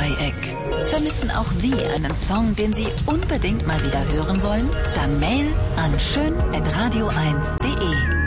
Dreieck. Vermissen auch Sie einen Song, den Sie unbedingt mal wieder hören wollen? Dann Mail an schön@radio1.de.